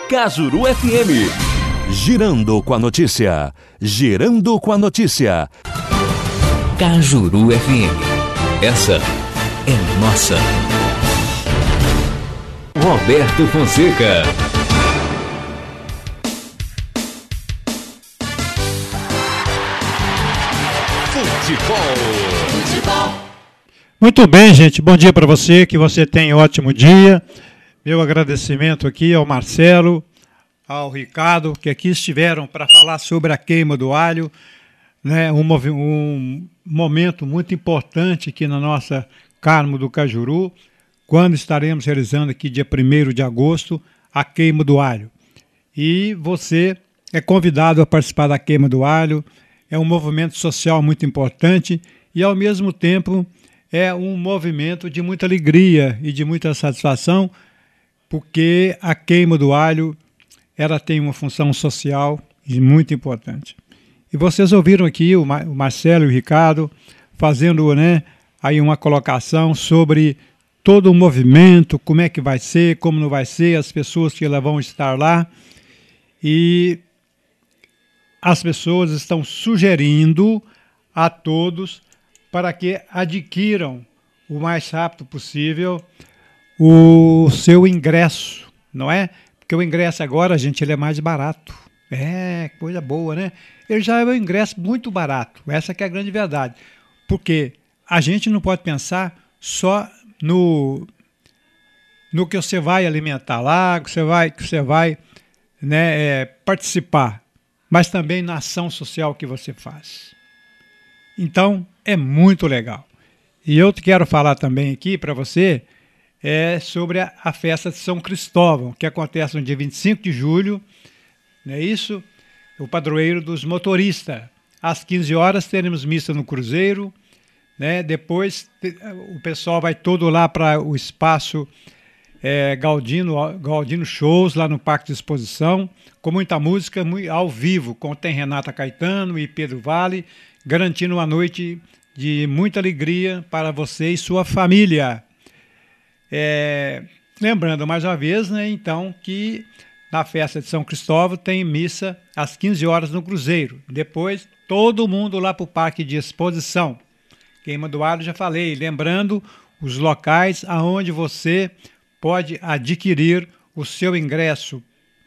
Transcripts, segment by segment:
Cajuru FM. Girando com a notícia. Girando com a notícia. Cajuru FM. Essa é nossa. Roberto Fonseca. Futebol. Muito bem, gente. Bom dia para você, que você tenha um ótimo dia. Meu agradecimento aqui ao Marcelo, ao Ricardo, que aqui estiveram para falar sobre a queima do alho, né? Um momento muito importante aqui na nossa Carmo do Cajuru, quando estaremos realizando aqui dia 1º de agosto a queima do alho. E você é convidado a participar da queima do alho. É um movimento social muito importante e, ao mesmo tempo, é um movimento de muita alegria e de muita satisfação, porque a queima do alho ela tem uma função social e muito importante. E vocês ouviram aqui o Marcelo e o Ricardo fazendo, né, aí uma colocação sobre todo o movimento, como é que vai ser, como não vai ser, as pessoas que vão estar lá. E as pessoas estão sugerindo a todos para que adquiram o mais rápido possível o seu ingresso, não é? Porque o ingresso agora, gente, ele é mais barato. É, coisa boa, né? Ele já é um ingresso muito barato, essa que é a grande verdade. Porque a gente não pode pensar só no que você vai alimentar lá, que você vai né, participar, mas também na ação social que você faz. Então, é muito legal. E eu quero falar também aqui para você sobre a festa de São Cristóvão, que acontece no dia 25 de julho, não é isso? O padroeiro dos motoristas. Às 15 horas teremos missa no Cruzeiro, né? Depois o pessoal vai todo lá para o espaço Galdino Shows, lá no Parque de Exposição, com muita música ao vivo, tem Renata Caetano e Pedro Vale, garantindo uma noite de muita alegria para você e sua família. Lembrando mais uma vez, né, então, que na festa de São Cristóvão tem missa às 15 horas no Cruzeiro. Depois, todo mundo lá para o Parque de Exposição. Queima do alho, já falei. Lembrando os locais aonde você pode adquirir o seu ingresso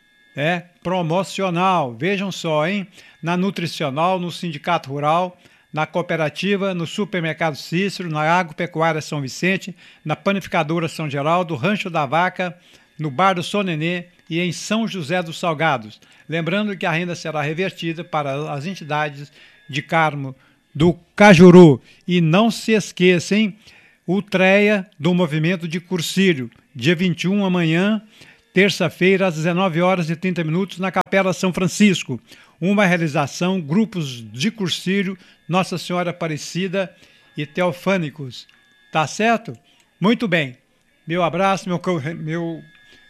promocional. Vejam só, hein? Na Nutricional, no Sindicato Rural, na Cooperativa, no Supermercado Cícero, na Agropecuária São Vicente, na Panificadora São Geraldo, Rancho da Vaca, no Bar do São Nenê e em São José dos Salgados. Lembrando que a renda será revertida para as entidades de Carmo do Cajuru. E não se esqueçam, o TREA do Movimento de Cursílio, dia 21 amanhã, terça-feira, às 19h30, na Capela São Francisco. Uma realização, grupos de Cursílio, Nossa Senhora Aparecida e Teofânicos. Tá certo? Muito bem. Meu abraço, meu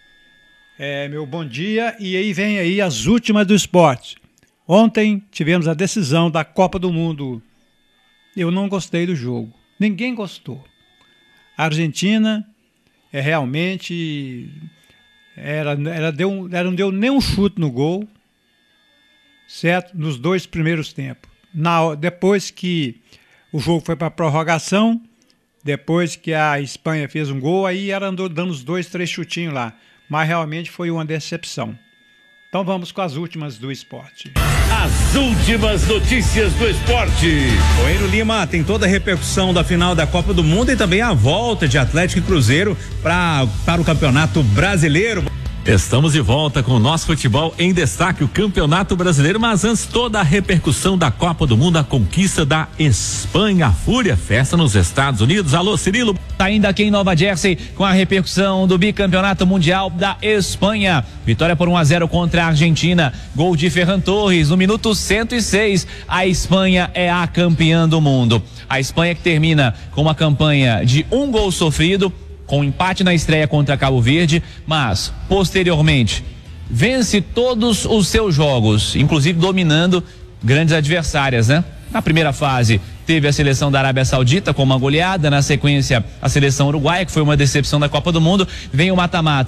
bom dia. E aí vem aí as últimas do esporte. Ontem tivemos a decisão da Copa do Mundo. Eu não gostei do jogo. Ninguém gostou. A Argentina realmente ela não deu nem um chute no gol, certo? Nos 2 primeiros tempos. Depois que o jogo foi para a prorrogação, depois que a Espanha fez um gol, aí ela andou dando os 2, 3 chutinhos lá. Mas realmente foi uma decepção. Então vamos com as últimas do esporte. As últimas notícias do esporte. O Eiro Lima tem toda a repercussão da final da Copa do Mundo e também a volta de Atlético e Cruzeiro para o Campeonato Brasileiro. Estamos de volta com o nosso futebol em destaque, o Campeonato Brasileiro, mas antes toda a repercussão da Copa do Mundo, a conquista da Espanha, a Fúria, festa nos Estados Unidos. Alô, Cirilo. Ainda aqui em Nova Jersey com a repercussão do bicampeonato mundial da Espanha. Vitória por 1-0 contra a Argentina. Gol de Ferran Torres no minuto 106. A Espanha é a campeã do mundo. A Espanha que termina com uma campanha de 1 gol sofrido, com empate na estreia contra Cabo Verde, mas posteriormente vence todos os seus jogos, inclusive dominando grandes adversárias, né? Na primeira fase teve a seleção da Arábia Saudita com uma goleada, na sequência a seleção uruguaia, que foi uma decepção da Copa do Mundo, vem o mata-mata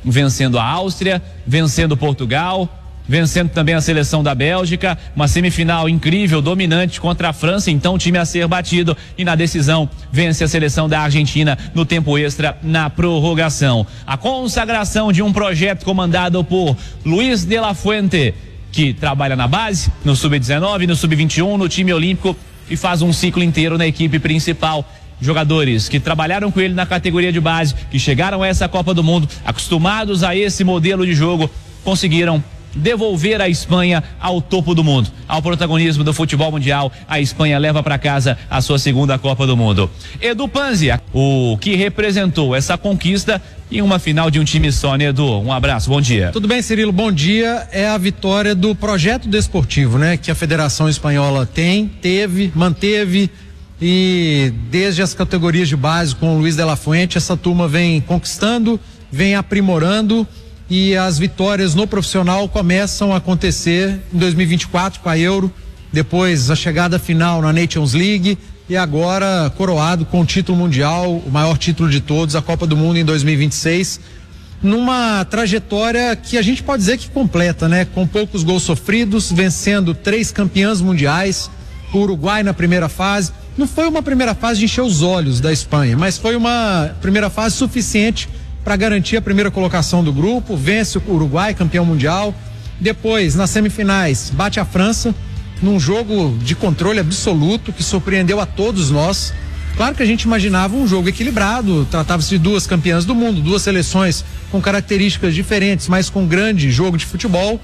vencendo a Áustria, vencendo Portugal, vencendo também a seleção da Bélgica, uma semifinal incrível, dominante contra a França, então o time a ser batido, e na decisão vence a seleção da Argentina no tempo extra, na prorrogação. A consagração de um projeto comandado por Luiz de la Fuente, que trabalha na base, no Sub-19, no Sub-21, no time olímpico, e faz um ciclo inteiro na equipe principal. Jogadores que trabalharam com ele na categoria de base, que chegaram a essa Copa do Mundo, acostumados a esse modelo de jogo, conseguiram devolver a Espanha ao topo do mundo, ao protagonismo do futebol mundial. A Espanha leva para casa a sua segunda Copa do Mundo. Edu Panzi, o que representou essa conquista em uma final de um time só, né, Edu? Um abraço, bom dia. Tudo bem, Cirilo, bom dia. É a vitória do projeto desportivo, né, que a Federação Espanhola manteve, e desde as categorias de base com o Luiz de la Fuente, essa turma vem conquistando, vem aprimorando, e as vitórias no profissional começam a acontecer em 2024 com a Euro, depois a chegada final na Nations League, e agora coroado com o título mundial, o maior título de todos, a Copa do Mundo em 2026, numa trajetória que a gente pode dizer que completa, né? Com poucos gols sofridos, vencendo 3 campeãs mundiais, o Uruguai na primeira fase. Não foi uma primeira fase de encher os olhos da Espanha, mas foi uma primeira fase suficiente para garantir a primeira colocação do grupo, vence o Uruguai, campeão mundial. Depois, nas semifinais, bate a França, num jogo de controle absoluto, que surpreendeu a todos nós. Claro que a gente imaginava um jogo equilibrado, tratava-se de 2 campeãs do mundo, 2 seleções com características diferentes, mas com grande jogo de futebol,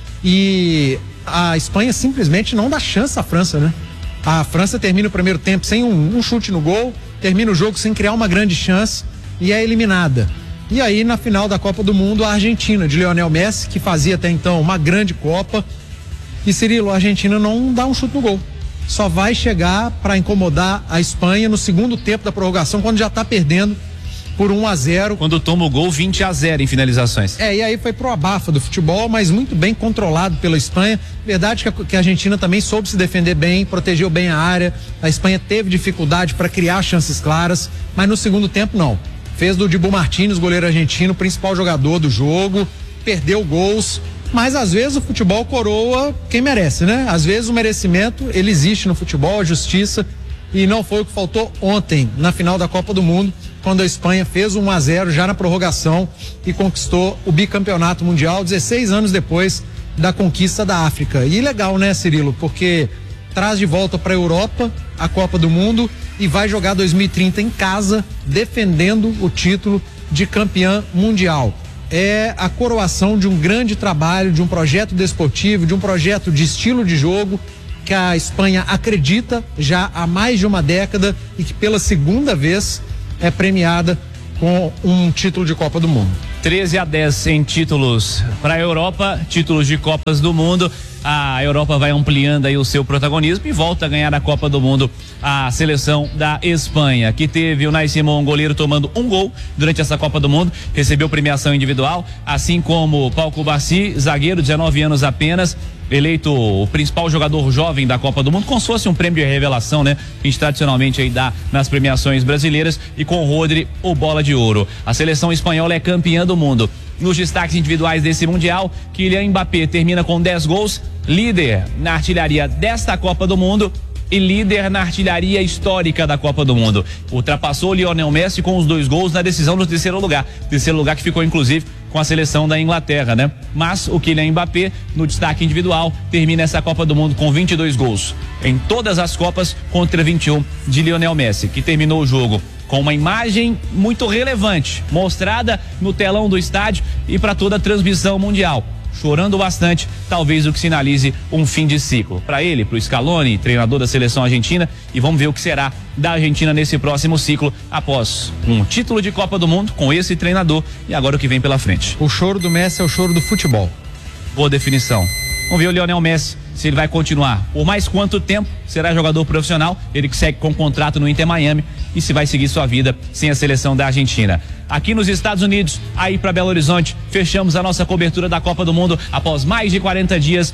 e a Espanha simplesmente não dá chance à França, né? A França termina o primeiro tempo sem um chute no gol, termina o jogo sem criar uma grande chance e é eliminada. E aí, na final da Copa do Mundo, a Argentina, de Lionel Messi, que fazia até então uma grande Copa. E, Cirilo, a Argentina não dá um chute no gol. Só vai chegar para incomodar a Espanha no segundo tempo da prorrogação, quando já está perdendo por 1-0. Quando toma o gol, 20-0 em finalizações. E aí foi pro abafa do futebol, mas muito bem controlado pela Espanha. Verdade que a Argentina também soube se defender bem, protegeu bem a área. A Espanha teve dificuldade para criar chances claras, mas no segundo tempo não. Fez do Dibu Martínez, goleiro argentino, principal jogador do jogo, perdeu gols, mas às vezes o futebol coroa quem merece, né? Às vezes o merecimento, ele existe no futebol, a justiça, e não foi o que faltou ontem, na final da Copa do Mundo, quando a Espanha fez 1-0 já na prorrogação e conquistou o bicampeonato mundial 16 anos depois da conquista da África. E legal, né, Cirilo? Porque traz de volta para a Europa a Copa do Mundo e vai jogar 2030 em casa, defendendo o título de campeã mundial. É a coroação de um grande trabalho, de um projeto desportivo, de um projeto de estilo de jogo que a Espanha acredita já há mais de uma década e que pela segunda vez é premiada com um título de Copa do Mundo. 13-10 em títulos para a Europa, títulos de Copas do Mundo. A Europa vai ampliando aí o seu protagonismo e volta a ganhar a Copa do Mundo a seleção da Espanha, que teve o Unai Simón, goleiro, tomando um gol durante essa Copa do Mundo, recebeu premiação individual, assim como Pau Cubarsí, zagueiro, 19 anos apenas, eleito o principal jogador jovem da Copa do Mundo, como se fosse um prêmio de revelação, né? Que a gente tradicionalmente aí dá nas premiações brasileiras, e com o Rodri, o bola de ouro. A seleção espanhola é campeã do mundo. Nos destaques individuais desse Mundial, Kylian Mbappé termina com 10 gols, líder na artilharia desta Copa do Mundo e líder na artilharia histórica da Copa do Mundo. Ultrapassou o Lionel Messi com os 2 gols na decisão do terceiro lugar que ficou inclusive com a seleção da Inglaterra, né? Mas o Kylian Mbappé, no destaque individual, termina essa Copa do Mundo com 22 gols em todas as Copas, contra 21 de Lionel Messi, que terminou o jogo com uma imagem muito relevante, mostrada no telão do estádio e para toda a transmissão mundial, chorando bastante, talvez o que sinalize um fim de ciclo para ele, para o Scaloni, treinador da seleção argentina, e vamos ver o que será da Argentina nesse próximo ciclo, após um título de Copa do Mundo com esse treinador e agora o que vem pela frente. O choro do Messi é o choro do futebol. Boa definição. Vamos ver o Lionel Messi, se ele vai continuar por mais quanto tempo será jogador profissional, ele que segue com contrato no Inter Miami, e se vai seguir sua vida sem a seleção da Argentina. Aqui nos Estados Unidos, aí para Belo Horizonte, fechamos a nossa cobertura da Copa do Mundo após mais de 40 dias.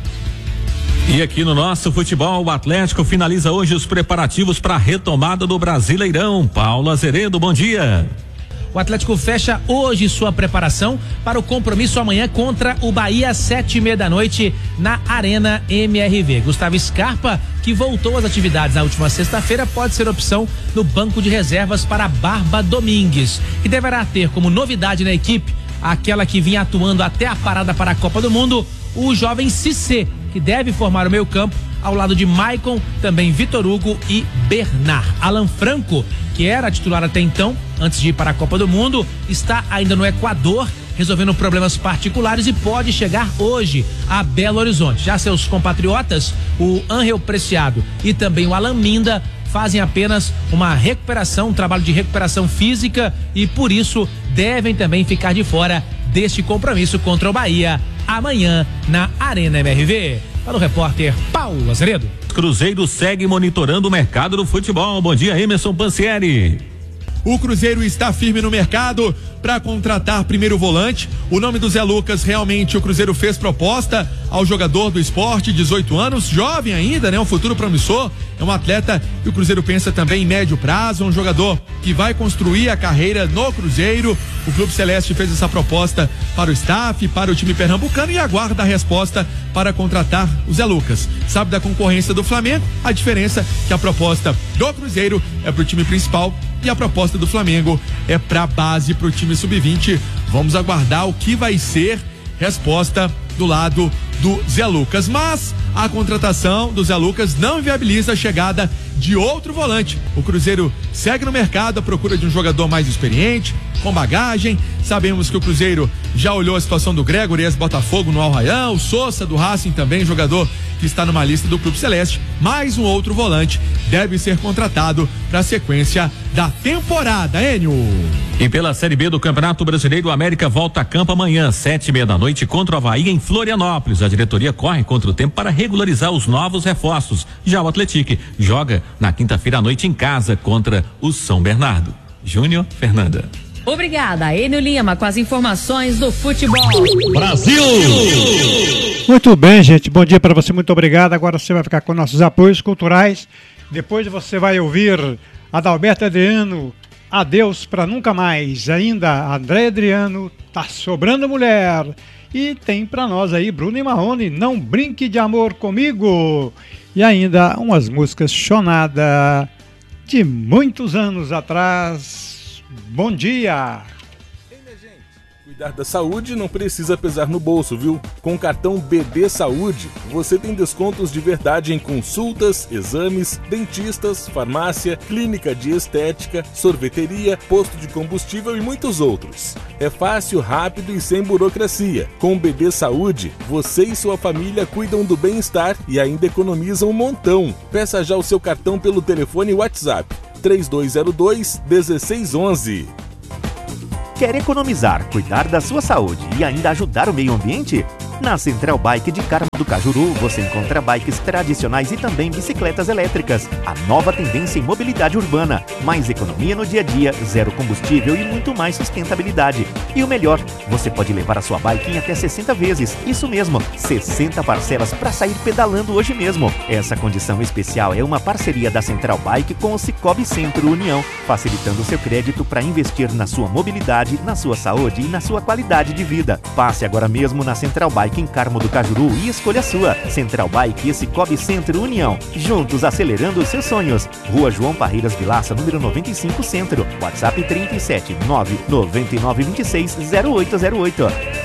E aqui no nosso futebol, o Atlético finaliza hoje os preparativos para a retomada do Brasileirão. Paulo Azeredo, bom dia. O Atlético fecha hoje sua preparação para o compromisso amanhã contra o Bahia às 7:30 da noite na Arena MRV. Gustavo Scarpa, que voltou às atividades na última sexta-feira, pode ser opção no banco de reservas para Barba Domingues, que deverá ter como novidade na equipe aquela que vinha atuando até a parada para a Copa do Mundo, o jovem Cissé, que deve formar o meio-campo ao lado de Maicon, também Vitor Hugo e Bernard. Alan Franco, que era titular até então, antes de ir para a Copa do Mundo, está ainda no Equador, resolvendo problemas particulares e pode chegar hoje a Belo Horizonte. Já seus compatriotas, o Ángel Preciado e também o Alan Minda, fazem apenas uma recuperação, um trabalho de recuperação física e por isso devem também ficar de fora deste compromisso contra o Bahia amanhã na Arena MRV. Para o repórter Paulo Azeredo. Cruzeiro segue monitorando o mercado do futebol. Bom dia, Emerson Pansieri. O Cruzeiro está firme no mercado para contratar primeiro volante. O nome do Zé Lucas, realmente o Cruzeiro fez proposta ao jogador do Sport, 18 anos, jovem ainda, né? Um futuro promissor, é um atleta que o Cruzeiro pensa também em médio prazo, um jogador que vai construir a carreira no Cruzeiro. O Clube Celeste fez essa proposta para o staff, para o time pernambucano e aguarda a resposta para contratar o Zé Lucas. Sabe da concorrência do Flamengo? A diferença é que a proposta do Cruzeiro é para o time principal e a proposta do Flamengo é para a base, para o time sub-20. Vamos aguardar o que vai ser resposta do lado do Zé Lucas, mas a contratação do Zé Lucas não inviabiliza a chegada de outro volante. O Cruzeiro segue no mercado à procura de um jogador mais experiente, com bagagem. Sabemos que o Cruzeiro já olhou a situação do Gregory, ex-Botafogo no Al Rayyan, o Sousa do Racing também, jogador que está numa lista do Clube Celeste. Mais um outro volante deve ser contratado para a sequência da temporada, Enio. E pela Série B do Campeonato Brasileiro, o América volta a campo amanhã, 7:30 da noite, contra o Avaí em Florianópolis. A diretoria corre contra o tempo para regularizar os novos reforços. Já o Atlético joga na quinta-feira à noite em casa contra o São Bernardo. Júnior, Fernanda. Obrigada, Enio Lima, com as informações do futebol. Brasil! Muito bem, gente. Bom dia para você, muito obrigado. Agora você vai ficar com nossos apoios culturais. Depois você vai ouvir Adalberto Adriano, Adeus para Nunca Mais. Ainda André Adriano, Tá Sobrando Mulher. E tem para nós aí Bruno e Marrone, Não Brinque de Amor Comigo. E ainda umas músicas chonada de muitos anos atrás. Bom dia! Cuidar da saúde não precisa pesar no bolso, viu? Com o cartão BD Saúde, você tem descontos de verdade em consultas, exames, dentistas, farmácia, clínica de estética, sorveteria, posto de combustível e muitos outros. É fácil, rápido e sem burocracia. Com o BD Saúde, você e sua família cuidam do bem-estar e ainda economizam um montão. Peça já o seu cartão pelo telefone WhatsApp 3202-1611. Quer economizar, cuidar da sua saúde e ainda ajudar o meio ambiente? Na Central Bike de Carmo do Cajuru, você encontra bikes tradicionais e também bicicletas elétricas. A nova tendência em mobilidade urbana. Mais economia no dia a dia, zero combustível e muito mais sustentabilidade. E o melhor, você pode levar a sua bike em até 60 vezes. Isso mesmo, 60 parcelas para sair pedalando hoje mesmo. Essa condição especial é uma parceria da Central Bike com o Cicobi Centro União, facilitando seu crédito para investir na sua mobilidade, na sua saúde e na sua qualidade de vida. Passe agora mesmo na Central Bike em Carmo do Cajuru e escolha a sua. Central Bike e Cicobi Centro União. Juntos acelerando os seus sonhos. Rua João Parreiras Vilaça, número 95 Centro. WhatsApp 37 99926 0808.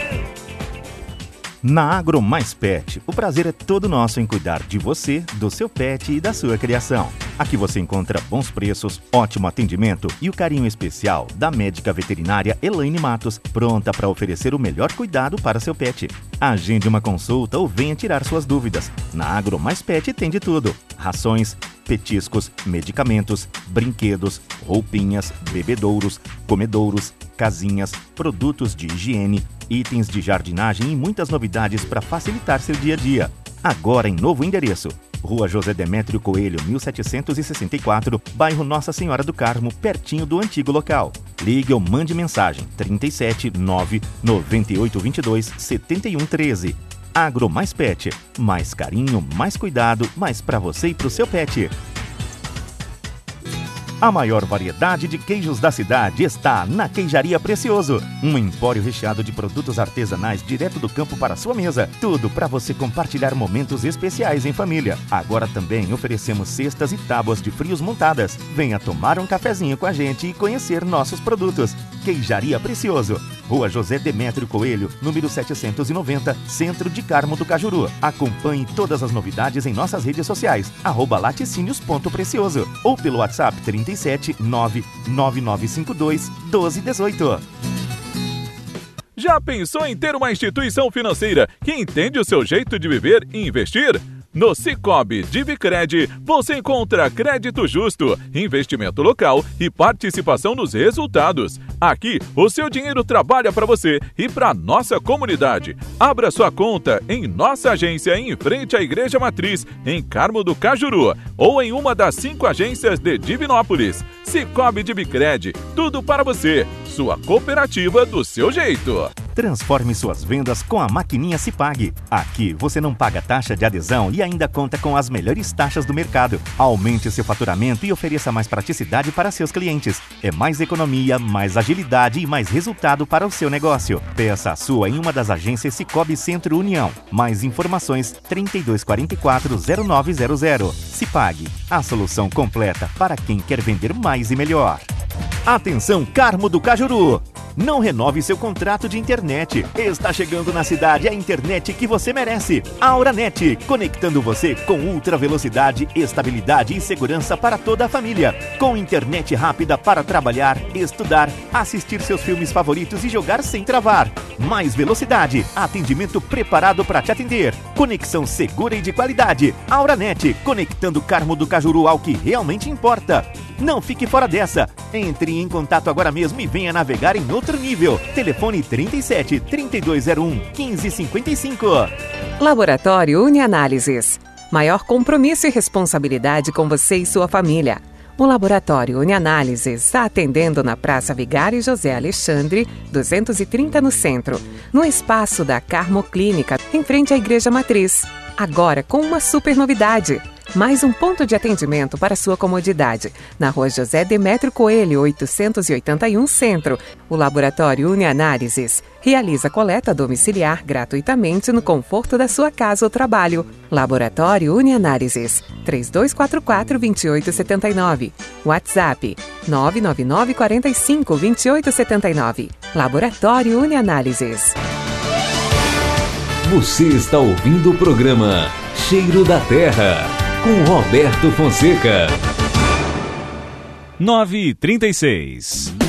Na Agro Mais Pet, o prazer é todo nosso em cuidar de você, do seu pet e da sua criação. Aqui você encontra bons preços, ótimo atendimento e o carinho especial da médica veterinária Elaine Matos, pronta para oferecer o melhor cuidado para seu pet. Agende uma consulta ou venha tirar suas dúvidas. Na Agro Mais Pet tem de tudo: rações, petiscos, medicamentos, brinquedos, roupinhas, bebedouros, comedouros, casinhas, produtos de higiene, itens de jardinagem e muitas novidades para facilitar seu dia a dia. Agora em novo endereço: Rua José Demétrio Coelho, 1764, bairro Nossa Senhora do Carmo, pertinho do antigo local. Ligue ou mande mensagem 37 9 9822 7113. Agro Mais Pet, mais carinho, mais cuidado, mais para você e para o seu pet. A maior variedade de queijos da cidade está na Queijaria Precioso. Um empório recheado de produtos artesanais direto do campo para a sua mesa. Tudo para você compartilhar momentos especiais em família. Agora também oferecemos cestas e tábuas de frios montadas. Venha tomar um cafezinho com a gente e conhecer nossos produtos. Queijaria Precioso. Rua José Demétrio Coelho, número 790, Centro de Carmo do Cajuru. Acompanhe todas as novidades em nossas redes sociais, @laticínios.precioso ou pelo WhatsApp 37 99952 1218. Já pensou em ter uma instituição financeira que entende o seu jeito de viver e investir? No Sicoob Divicred, você encontra crédito justo, investimento local e participação nos resultados. Aqui, o seu dinheiro trabalha para você e para nossa comunidade. Abra sua conta em nossa agência em frente à Igreja Matriz, em Carmo do Cajuru, ou em uma das 5 agências de Divinópolis. Sicoob Divicred, tudo para você. Sua cooperativa do seu jeito. Transforme suas vendas com a maquininha Cipag. Aqui você não paga taxa de adesão e ainda conta com as melhores taxas do mercado. Aumente seu faturamento e ofereça mais praticidade para seus clientes. É mais economia, mais agilidade e mais resultado para o seu negócio. Peça a sua em uma das agências Cicobi Centro União. Mais informações 3244-0900. Cipag, a solução completa para quem quer vender mais e melhor. Atenção, Carmo do Cajuru! Não renove seu contrato de internet. Está chegando na cidade a internet que você merece. A Auranet, conectando você com ultra velocidade, estabilidade e segurança para toda a família. Com internet rápida para trabalhar, estudar, assistir seus filmes favoritos e jogar sem travar. Mais velocidade, atendimento preparado para te atender. Conexão segura e de qualidade. Auranet, conectando Carmo do Cajuru ao que realmente importa. Não fique fora dessa. Entre em contato agora mesmo e venha navegar em outro nível. Telefone 37 3201 1555. Laboratório Unianálises. Maior compromisso e responsabilidade com você e sua família. O Laboratório Unianálises está atendendo na Praça Vigário José Alexandre, 230 no centro, no espaço da Carmo Clínica, em frente à Igreja Matriz. Agora com uma super novidade. Mais um ponto de atendimento para sua comodidade. Na Rua José Demétrio Coelho, 881 Centro. O Laboratório Unianálises realiza coleta domiciliar gratuitamente no conforto da sua casa ou trabalho. Laboratório Unianálises, 3244-2879. WhatsApp, 999-45-2879. Laboratório Unianálises. Você está ouvindo o programa Cheiro da Terra, com Roberto Fonseca. 9h36.